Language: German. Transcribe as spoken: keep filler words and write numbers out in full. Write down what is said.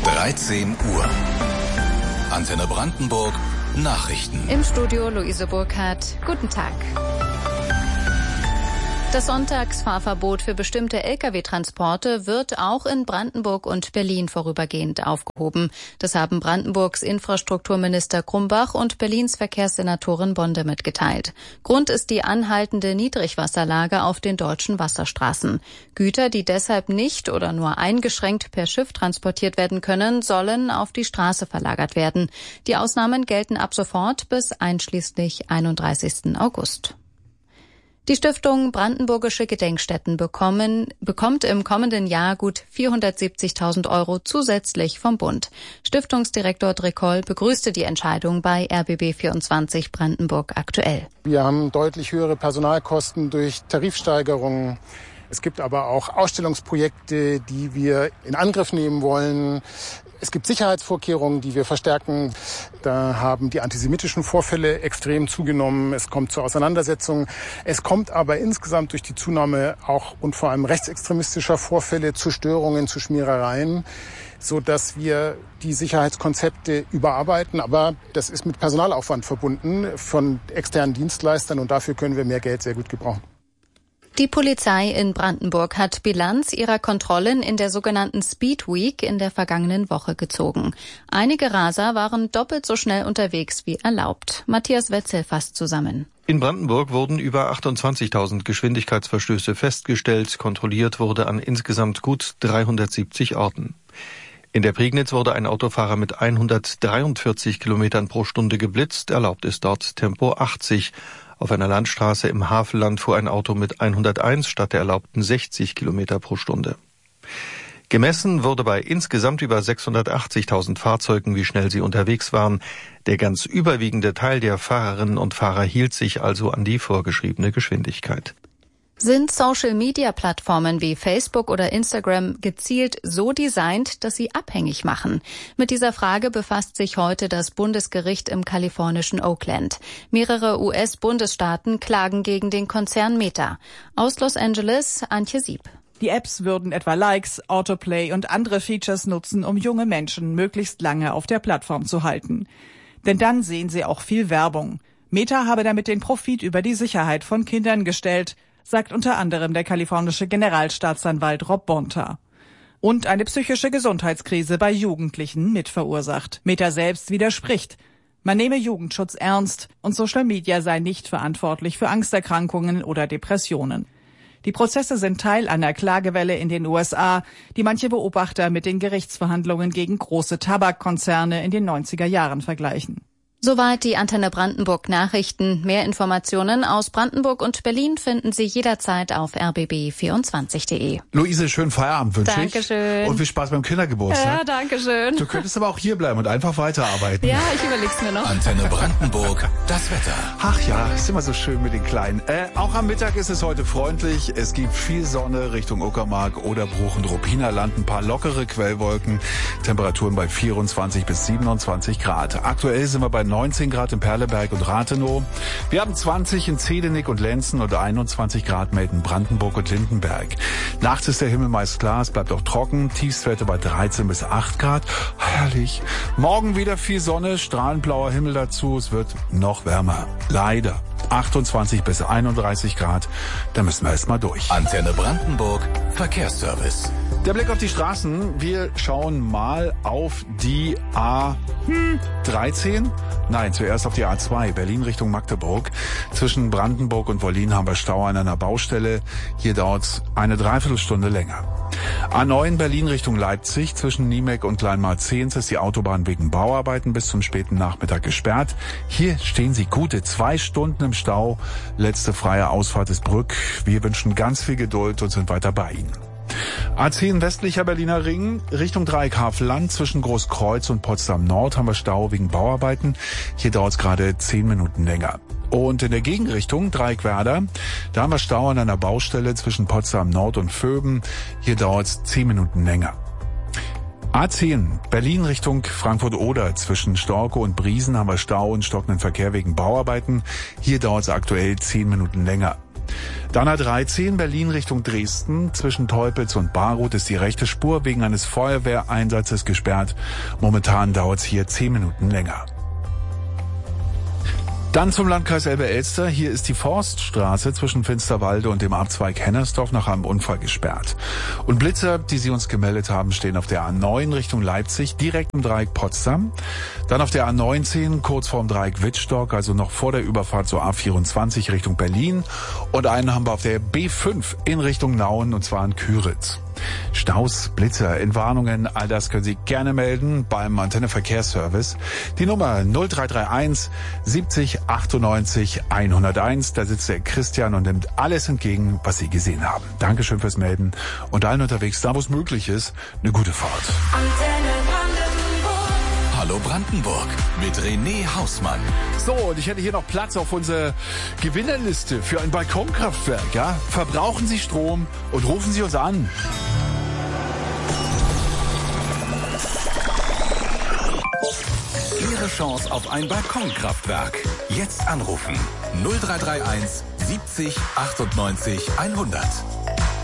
dreizehn Uhr. Antenne Brandenburg, Nachrichten. Im Studio Luise Burkhardt. Guten Tag. Das Sonntagsfahrverbot für bestimmte L K W-Transporte wird auch in Brandenburg und Berlin vorübergehend aufgehoben. Das haben Brandenburgs Infrastrukturminister Krumbach und Berlins Verkehrssenatorin Bonde mitgeteilt. Grund ist die anhaltende Niedrigwasserlage auf den deutschen Wasserstraßen. Güter, die deshalb nicht oder nur eingeschränkt per Schiff transportiert werden können, sollen auf die Straße verlagert werden. Die Ausnahmen gelten ab sofort bis einschließlich einunddreißigsten August. Die Stiftung Brandenburgische Gedenkstätten bekommen, bekommt im kommenden Jahr gut vierhundertsiebzigtausend Euro zusätzlich vom Bund. Stiftungsdirektor Drekoll begrüßte die Entscheidung bei R B B vierundzwanzig Brandenburg aktuell. Wir haben deutlich höhere Personalkosten durch Tarifsteigerungen. Es gibt aber auch Ausstellungsprojekte, die wir in Angriff nehmen wollen. Es gibt Sicherheitsvorkehrungen, die wir verstärken. Da haben die antisemitischen Vorfälle extrem zugenommen. Es kommt zu Auseinandersetzungen. Es kommt aber insgesamt durch die Zunahme auch und vor allem rechtsextremistischer Vorfälle zu Störungen, zu Schmierereien, so dass wir die Sicherheitskonzepte überarbeiten. Aber das ist mit Personalaufwand verbunden von externen Dienstleistern und dafür können wir mehr Geld sehr gut gebrauchen. Die Polizei in Brandenburg hat Bilanz ihrer Kontrollen in der sogenannten Speed Week in der vergangenen Woche gezogen. Einige Raser waren doppelt so schnell unterwegs wie erlaubt. Matthias Wetzel fasst zusammen. In Brandenburg wurden über achtundzwanzigtausend Geschwindigkeitsverstöße festgestellt. Kontrolliert wurde an insgesamt gut dreihundertsiebzig Orten. In der Prignitz wurde ein Autofahrer mit hundertdreiundvierzig Kilometern pro Stunde geblitzt. Erlaubt ist dort Tempo achtzig. Auf einer Landstraße im Havelland fuhr ein Auto mit hunderteins statt der erlaubten sechzig Kilometer pro Stunde. Gemessen wurde bei insgesamt über sechshundertachtzigtausend Fahrzeugen, wie schnell sie unterwegs waren. Der ganz überwiegende Teil der Fahrerinnen und Fahrer hielt sich also an die vorgeschriebene Geschwindigkeit. Sind Social-Media-Plattformen wie Facebook oder Instagram gezielt so designt, dass sie abhängig machen? Mit dieser Frage befasst sich heute das Bundesgericht im kalifornischen Oakland. Mehrere U S-Bundesstaaten klagen gegen den Konzern Meta. Aus Los Angeles, Antje Sieb. Die Apps würden etwa Likes, Autoplay und andere Features nutzen, um junge Menschen möglichst lange auf der Plattform zu halten. Denn dann sehen sie auch viel Werbung. Meta habe damit den Profit über die Sicherheit von Kindern gestellt, sagt unter anderem der kalifornische Generalstaatsanwalt Rob Bonta. Und eine psychische Gesundheitskrise bei Jugendlichen mitverursacht. Meta selbst widerspricht. Man nehme Jugendschutz ernst und Social Media sei nicht verantwortlich für Angsterkrankungen oder Depressionen. Die Prozesse sind Teil einer Klagewelle in den U S A, die manche Beobachter mit den Gerichtsverhandlungen gegen große Tabakkonzerne in den neunziger Jahren vergleichen. Soweit die Antenne Brandenburg Nachrichten. Mehr Informationen aus Brandenburg und Berlin finden Sie jederzeit auf r b b vierundzwanzig punkt de. Luise, schönen Feierabend wünsche ich. Dankeschön. Und viel Spaß beim Kindergeburtstag. Ja, danke schön. Du könntest aber auch hier bleiben und einfach weiterarbeiten. Ja, ich überleg's mir noch. Antenne Brandenburg, das Wetter. Ach ja, ist immer so schön mit den Kleinen. Äh, auch am Mittag ist es heute freundlich. Es gibt viel Sonne Richtung Uckermark, Oderbruch und Rupinerland. Ein paar lockere Quellwolken. Temperaturen bei vierundzwanzig bis siebenundzwanzig Grad. Aktuell sind wir bei neunzehn Grad in Perleberg und Rathenow. Wir haben zwanzig in Zedenick und Lenzen und einundzwanzig Grad melden Brandenburg und Lindenberg. Nachts ist der Himmel meist klar, es bleibt auch trocken. Tiefstwerte bei dreizehn bis acht Grad. Herrlich. Morgen wieder viel Sonne, strahlend blauer Himmel dazu. Es wird noch wärmer. Leider. achtundzwanzig bis einunddreißig Grad. Da müssen wir erst mal durch. Antenne Brandenburg, Verkehrsservice. Der Blick auf die Straßen. Wir schauen mal auf die A dreizehn. Nein, zuerst auf die A zwei, Berlin Richtung Magdeburg. Zwischen Brandenburg und Wollin haben wir Stau an einer Baustelle. Hier dauert's eine Dreiviertelstunde länger. A neun Berlin Richtung Leipzig. Zwischen Niemek und Kleinmarzehns ist die Autobahn wegen Bauarbeiten bis zum späten Nachmittag gesperrt. Hier stehen Sie gute zwei Stunden im Stau. Letzte freie Ausfahrt ist Brück. Wir wünschen ganz viel Geduld und sind weiter bei Ihnen. A zehn westlicher Berliner Ring Richtung Dreieck Havelland. Zwischen Großkreuz und Potsdam Nord haben wir Stau wegen Bauarbeiten. Hier dauert es gerade zehn Minuten länger. Und in der Gegenrichtung Dreieck Werder, da haben wir Stau an einer Baustelle zwischen Potsdam Nord und Vöben. Hier dauert es zehn Minuten länger. A zehn Berlin Richtung Frankfurt-Oder. Zwischen Storkow und Briesen haben wir Stau und stockenden Verkehr wegen Bauarbeiten. Hier dauert es aktuell zehn Minuten länger. Dann A dreizehn, Berlin Richtung Dresden. Zwischen Teupitz und Baruth ist die rechte Spur wegen eines Feuerwehreinsatzes gesperrt. Momentan dauert es hier zehn Minuten länger. Dann zum Landkreis Elbe-Elster. Hier ist die Forststraße zwischen Finsterwalde und dem Abzweig Hennersdorf nach einem Unfall gesperrt. Und Blitzer, die Sie uns gemeldet haben, stehen auf der A neun Richtung Leipzig, direkt im Dreieck Potsdam. Dann auf der A neunzehn, kurz vorm Dreieck Wittstock, also noch vor der Überfahrt zur A vierundzwanzig Richtung Berlin. Und einen haben wir auf der B fünf in Richtung Nauen, und zwar in Küritz. Staus, Blitzer, Entwarnungen, all das können Sie gerne melden beim Antenne Verkehrsservice. Die Nummer null drei drei eins siebzig achtundneunzig hunderteins. Da sitzt der Christian und nimmt alles entgegen, was Sie gesehen haben. Dankeschön fürs Melden und allen unterwegs, da wo es möglich ist, eine gute Fahrt. Hallo Brandenburg mit René Hausmann. So, und ich hätte hier noch Platz auf unserer Gewinnerliste für ein Balkonkraftwerk. Ja? Verbrauchen Sie Strom und rufen Sie uns an. Ihre Chance auf ein Balkonkraftwerk. Jetzt anrufen. null drei drei eins siebzig achtundneunzig hundert.